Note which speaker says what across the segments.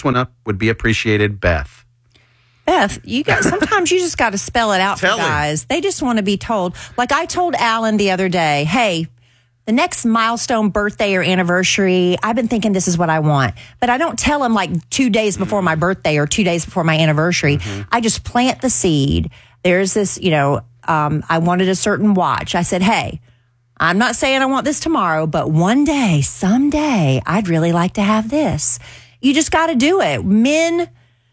Speaker 1: this one up would be appreciated, Beth.
Speaker 2: Beth, sometimes you just got to spell it out for guys. They just want to be told. Like I told Alan the other day, hey, the next milestone birthday or anniversary, I've been thinking this is what I want. But I don't tell him like 2 days before my birthday or 2 days before my anniversary. I just plant the seed. There's this, I wanted a certain watch. I said, hey, I'm not saying I want this tomorrow, but one day, someday, I'd really like to have this. You just got to do it. Men,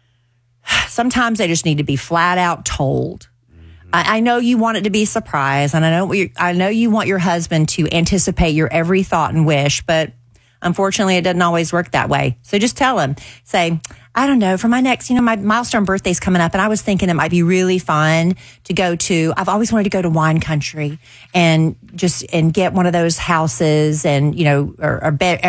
Speaker 2: sometimes they just need to be flat out told. I know you want it to be a surprise, and I know you want your husband to anticipate your every thought and wish, but unfortunately, it doesn't always work that way. So just tell him, say, I don't know, for my next, my milestone birthday's coming up, and I was thinking it might be really fun to go to, I've always wanted to go to wine country and get one of those houses and, or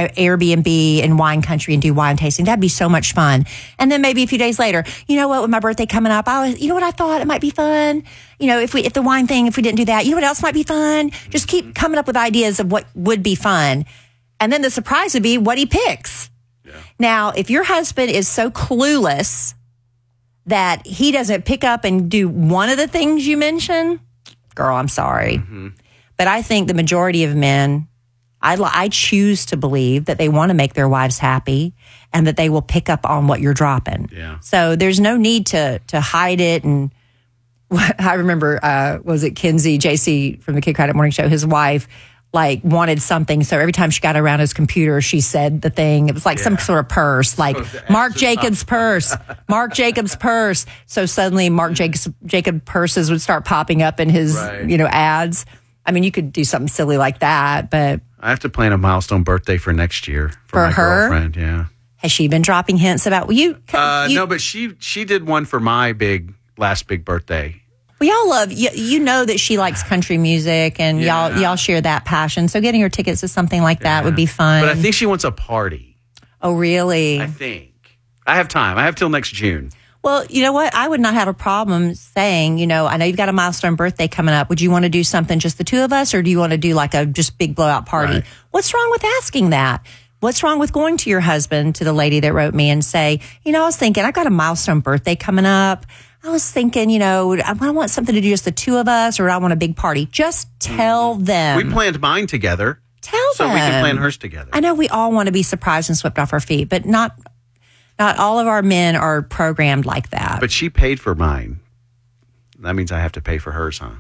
Speaker 2: Airbnb in wine country and do wine tasting. That'd be so much fun. And then maybe a few days later, with my birthday coming up, what I thought it might be fun. If we didn't do that, what else might be fun? Just keep coming up with ideas of what would be fun. And then the surprise would be what he picks. Yeah. Now, if your husband is so clueless that he doesn't pick up and do one of the things you mentioned, girl, I'm sorry. Mm-hmm. But I think the majority of men, I choose to believe that they want to make their wives happy and that they will pick up on what you're dropping. Yeah. So there's no need to hide it. And I remember, was it Kinsey, JC from the Kid Credit Morning Show, his wife, wanted something. So every time she got around his computer, she said the thing. It was like some sort of purse, like Marc Jacobs purse, Marc Jacobs purse. So suddenly Marc Jacobs purses would start popping up in his, ads. I mean, you could do something silly like that, but
Speaker 1: I have to plan a milestone birthday for next year for my
Speaker 2: her
Speaker 1: girlfriend. Yeah.
Speaker 2: Has she been dropping hints about you?
Speaker 1: No, but she did one for my last big birthday.
Speaker 2: Well, y'all love, that she likes country music and y'all share that passion. So getting her tickets to something like that would be fun.
Speaker 1: But I think she wants a party.
Speaker 2: Oh, really?
Speaker 1: I think. I have time. I have till next June.
Speaker 2: Well, you know what? I would not have a problem saying, I know you've got a milestone birthday coming up. Would you want to do something just the two of us, or do you want to do like a just big blowout party? Right. What's wrong with asking that? What's wrong with going to your husband, to the lady that wrote me, and say, I was thinking, I got a milestone birthday coming up. I was thinking, I want something to do just the two of us, or I want a big party. Just tell them.
Speaker 1: We planned mine together.
Speaker 2: Tell them.
Speaker 1: So we can plan hers together.
Speaker 2: I know we all want to be surprised and swept off our feet, but not all of our men are programmed like that.
Speaker 1: But she paid for mine. That means I have to pay for hers, huh?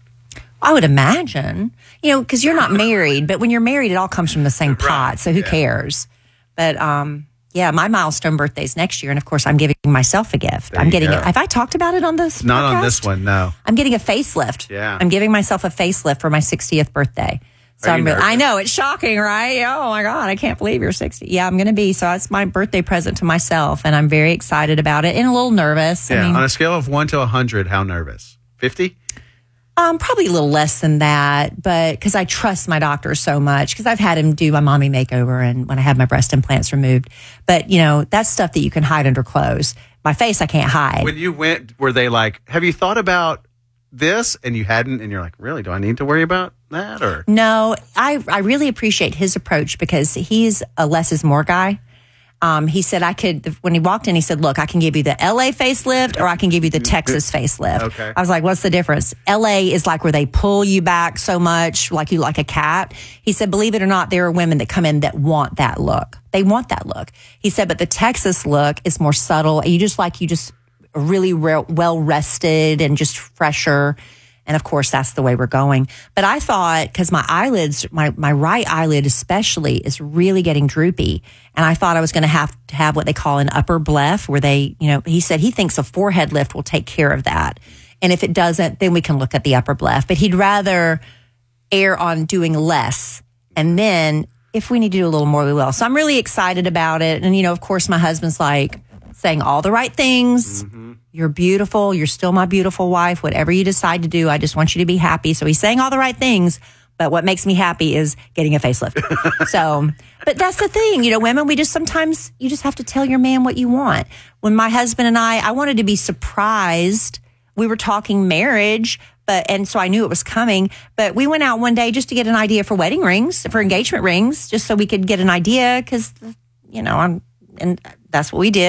Speaker 2: I would imagine, because you're not married, but when you're married, it all comes from the same pot. So who cares? But, my milestone birthday's next year, and of course, I'm giving myself a gift. Have I talked about it on this?
Speaker 1: Not
Speaker 2: podcast?
Speaker 1: On this one, no.
Speaker 2: I'm getting a facelift.
Speaker 1: Yeah,
Speaker 2: I'm giving myself a facelift for my 60th birthday. So I know it's shocking, right? Oh my God, I can't believe you're 60. Yeah, I'm going to be. So it's my birthday present to myself, and I'm very excited about it and a little nervous.
Speaker 1: Yeah, on a scale of 1 to 100, how nervous? 50?
Speaker 2: Probably a little less than that, but because I trust my doctor so much, because I've had him do my mommy makeover and when I had my breast implants removed. But, that's stuff that you can hide under clothes. My face, I can't hide.
Speaker 1: When you went, were they like, have you thought about this? And you hadn't, and you're like, really, do I need to worry about that? Or
Speaker 2: no, I really appreciate his approach because he's a less is more guy. He said when he walked in, he said, look, I can give you the LA facelift or I can give you the Texas facelift. Okay. I was like, what's the difference? LA is like where they pull you back so much, like you like a cat. He said, believe it or not, there are women that come in that want that look. They want that look. He said, but the Texas look is more subtle. You just really well rested and just fresher. And of course, that's the way we're going. But I thought, because my eyelids, my right eyelid especially, is really getting droopy. And I thought I was going to have what they call an upper bleph, where he said he thinks a forehead lift will take care of that. And if it doesn't, then we can look at the upper bleph. But he'd rather err on doing less. And then if we need to do a little more, we will. So I'm really excited about it. And, of course, my husband's like saying all the right things. Mm-hmm. You're beautiful. You're still my beautiful wife. Whatever you decide to do, I just want you to be happy. So he's saying all the right things, but what makes me happy is getting a facelift. But that's the thing, women, sometimes you just have to tell your man what you want. When my husband and I wanted to be surprised. We were talking marriage, and so I knew it was coming, but we went out one day just to get an idea for wedding rings, for engagement rings, just so we could get an idea because, and that's what we did.